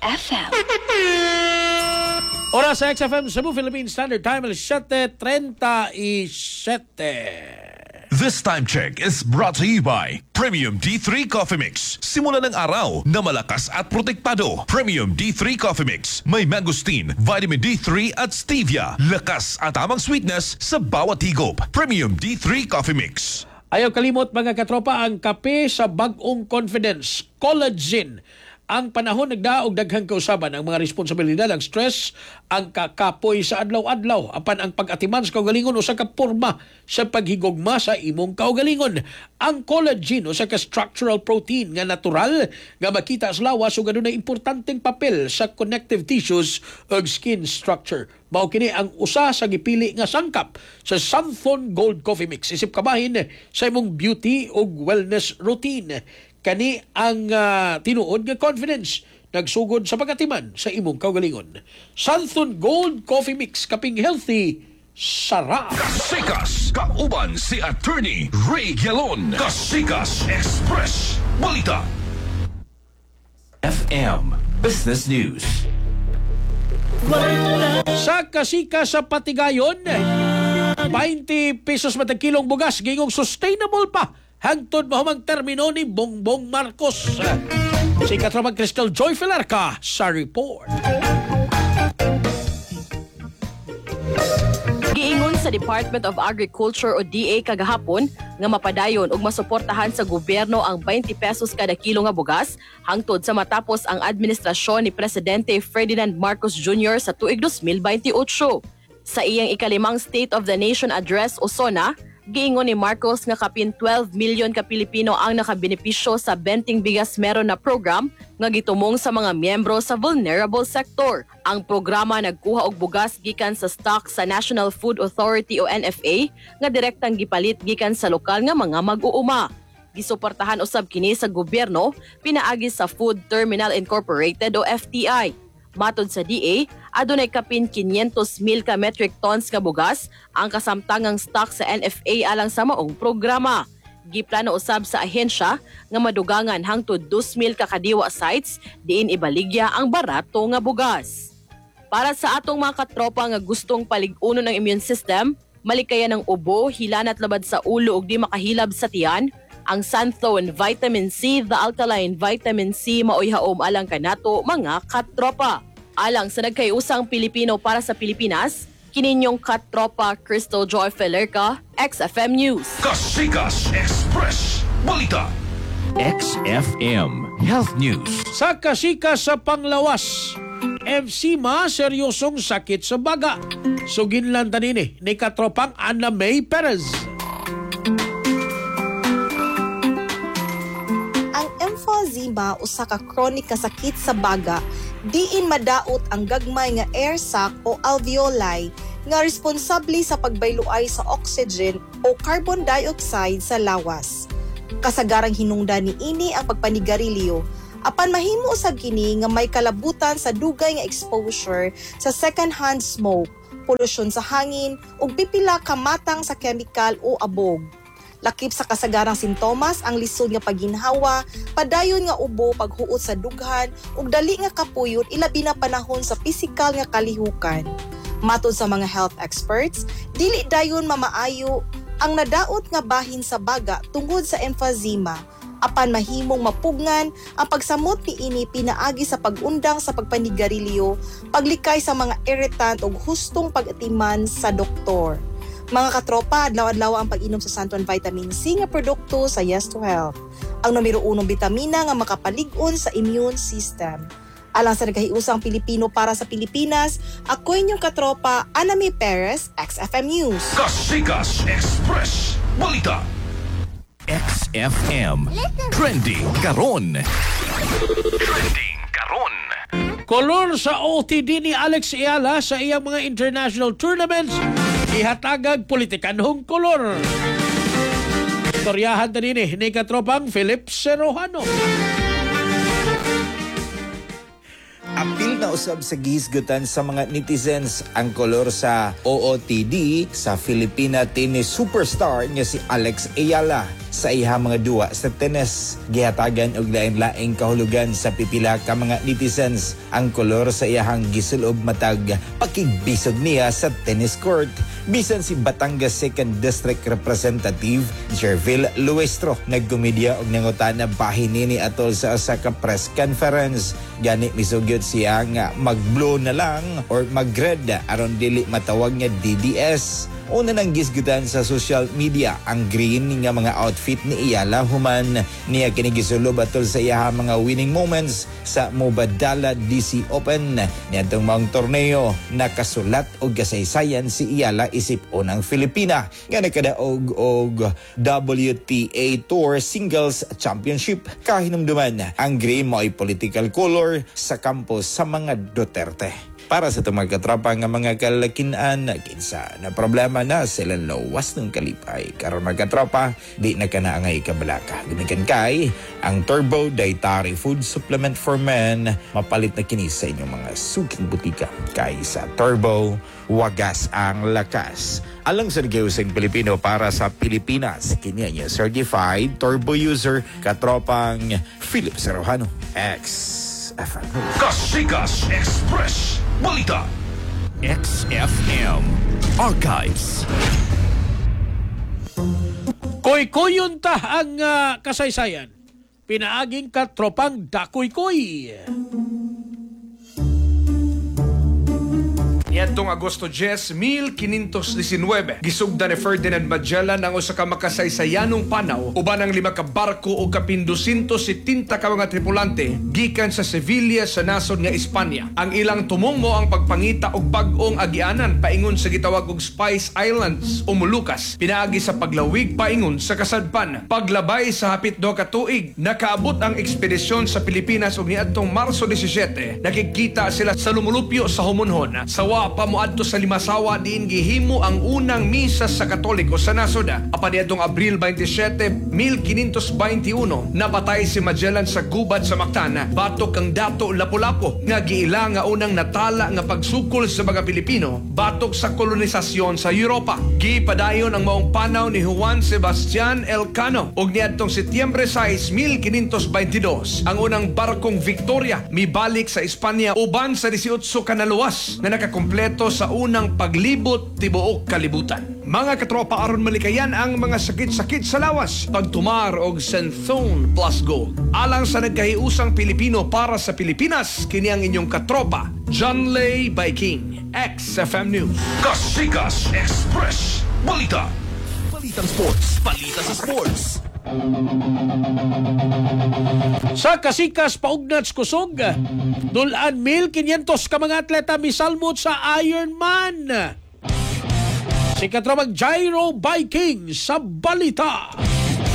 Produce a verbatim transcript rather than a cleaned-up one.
F M. Oras sa X F M Cebu Philippine Standard Time alas siyete trenta-y-siyete. This time check is brought to you by Premium D three Coffee Mix. Simula ng araw na malakas at protektado. Premium D three Coffee Mix. May mangosteen, vitamin D three at stevia. Lakas at tamang sweetness sa bawat higop. Premium D three Coffee Mix. Ayaw kalimot mga katropa ang kape sa bagong confidence, collagen. Ang panahon nagdaog daghang kausaban ang mga responsibilidad, ang stress, ang kakapoy sa adlaw-adlaw, apan ang pag-atiman sa kaugalingon o sa kaporma sa paghigugma sa imong kaugalingon. Ang collagen o sa ka-structural protein nga natural nga makita sa lawas o ganun na importanteng papel sa connective tissues o skin structure. Mao kini ang usa sa gipili nga sangkap sa Sunthorn Gold Coffee Mix. Isip kabahin sa imong beauty o wellness routine. Kani ang uh, tinuod nga confidence nagsugod sa pagatiman sa imong kaugalingon. Sunthorn Gold Coffee Mix, kaping healthy, sarap. Kasikas, kauban si Attorney Ray Galon. Kasikas Express, balita. F M Business News. Sa kasika sa Patigayon, twenty pesos matag kilong bugas, gingong sustainable pa hangtod mahumang termino ni Bongbong Marcos. Si Katraman Crystal Joy Filarca sa report. Giingon sa Department of Agriculture o D A kagahapon nga mapadayon ug masuportahan sa gobyerno ang twenty pesos kada kilo nga bugas hangtod sa matapos ang administrasyon ni Presidente Ferdinand Marcos Junior sa tuig twenty twenty-eight. Sa iyang ikalimang State of the Nation Address o SONA, giingon ni Marcos nga kapin twelve million ka Pilipino ang nakabenepisyo sa Benting Bigas Meron na program nga gitumong sa mga miyembro sa vulnerable sector. Ang programa nagkuha og bugas gikan sa stock sa National Food Authority o N F A nga direktang gipalit gikan sa lokal nga mga mag-uuma. Gisuportahan usab kini sa gobyerno pinaagi sa Food Terminal Incorporated o F T I. Matod sa D A, adunay kapin five hundred mil ka metric tons nga bugas ang kasamtangang stock sa N F A alang sa maong programa. Giplano usab sa ahensya nga madugangan hangtod two thousand ka kadiwa sites diin ibaligya ang barato nga bugas. Para sa atong mga katropa nga gustong palig-unon ang immune system, malikayan ng ubo, hilanat labad sa ulo ug di makahilab sa tiyan, ang Sunthorn Vitamin C, the alkaline vitamin C maoy haom alang kanato mga katropa. Alang sa nagkayusang Pilipino para sa Pilipinas, kininyong katropa Crystal Joy Filarca, X F M News. Kasikas Express, balita. X F M Health News. Sa kasika sa panglawas, eczema, seryosong sakit sa baga. Sugin lang tanini ni katropang Ana May Perez. Emphysema usa ka chronic nga sakit sa baga diin madaot ang gagmay nga air sac o alveoli nga responsable sa pagbayloay sa oxygen o carbon dioxide sa lawas. Kasagarang hinungdan ni ini ang pagpanigarilyo apan mahimo usab kini nga may kalabutan sa dugay nga exposure sa second-hand smoke, polusyon sa hangin ug pipila ka matang sa chemical o abog. Lakip sa kasagarang sintomas ang lisod nga pagginhawa, padayon nga ubo, paghuot sa dughan, ug dali nga kapuyot ilabi na panahon sa pisikal nga kalihukan. Matod sa mga health experts, dili dayon mamaayo ang nadaot nga bahin sa baga tungod sa emphysema, apan mahimong mapugngan ang pagsamot ni ini pinaagi sa pag-undang sa pagpanigarilyo, paglikay sa mga irritant ug hustong pag-atiman sa doktor. Mga katropa, adlaw-adlaw ang pag-inom sa Sunthorn Vitamin C nga produkto sa Yes to Health. Ang numero unong bitamina nga makapalig-on sa immune system. Alang sa nagkahiusang Pilipino para sa Pilipinas, ako inyong katropa, Ana May Perez, X F M News. Kasikas Express, balita. X F M Trending karon. Trending karon. Kolor sa O T D ni Alex Ayala sa iyang mga international tournaments, ihatagag politikanhong kolor. Istoryahan din ni ni katropang Philip Serojano. Apil na usab sa gihisgutan sa mga netizens ang kolor sa O O T D sa Filipina tennis superstar nga si Alex Ayala. Sa iha mga duwa sa tennis, gihatagan og lain-laing kahulugan sa pipila ka mga netizens ang kolor sa iyahang gisulob matag pakigbisog niya sa tennis court. Bisan si Batangas second District Representative Jervil Luestro nagkomedya og nangutan na bahin nini atol sa usa ka press conference. Gani misugyot siya nga mag-blow na lang or mag-red aron dili matawag nga D D S. Una nang gisgutan sa social media ang green nga mga outfit ni Ayala human niya kinigisulob atol sa iya mga winning moments sa Mubadala D C Open. Niadtong maong torneo nakasulat og kasaysayan si Ayala isip unang Filipina nga nakadaog og W T A Tour Singles Championship. Kahinumduman ang green mo'y political color sa kampo sa mga Duterte. Para sa itong mga katropa nga mga kalakinan, kinsa na problema na sila lawas ng kalipay. Karon mga katropa, di na ka na angay kabalaka. Gumikan kay, ang Turbo Dietary Food Supplement for Men, mapalit na kini sa inyong mga suking butika. Kay sa Turbo, wagas ang lakas. Alang sa nag-iusing Pilipino para sa Pilipinas, kini niya certified Turbo user, katropang Philip Serrano, X F M. Kasikas Express Balita. X F M Archives. Koy-koyon ta ang ah, kasaysayan. Pinaaging katropang dakoy-koy. Niadtong Agosto diyes, mil kinentos disenwebe, gisugda ni Ferdinand Magellan ang usa ka makasaysayanong panaw uban ang lima ka barko o kapin doscientos setenta ka mga tripulante gikan sa Sevilla sa nasod nga Espanya. Ang ilang tumungmo ang pagpangita og bag-ong agianan paingon sa gitawag og Spice Islands o Molucas, pinaagi sa paglawig paingon sa kasadpan. Paglabay sa hapit do ka tuig, nakaabot ang ekspedisyon sa Pilipinas ug niadtong Marso disisyete, nakikita sila sa lumulupyo sa Humonhon. Sawa pamuadto sa Limasawa diin gihimo ang unang misa sa Katoliko sa nasod. Apan niadtong Abril veintisiete, mil kinentos beintiuno, napatay si Magellan sa gubat sa Mactan. Batok ang Dato Lapu-Lapu nga giila nga unang natala nga pagsukol sa mga Pilipino batok sa kolonisasyon sa Europa. Gipadayon ang maong panaw ni Juan Sebastian Elcano ug niadtong Setyembre sais, mil kinentos beintidós, ang unang barkong Victoria mibalik sa Espanya uban sa disiotso ka naluwas nga nakakumpleto sa unang paglibot tibuok kalibutan. Mga katropa, aron malikayan ang mga sakit-sakit sa lawas, pagtumar og Senthone Plus Gold. Alang sa nagkahiusang Pilipino para sa Pilipinas, kini ang inyong katropa, John Lay by King, X F M News. Kasikas Express Balita. Balitang sports. Balita sa sports. Sa kasikas paugnats kusog, dulan mil kinyentos ka mga atleta misalmot sa Ironman. Si katropang Gyro Biking sa balita.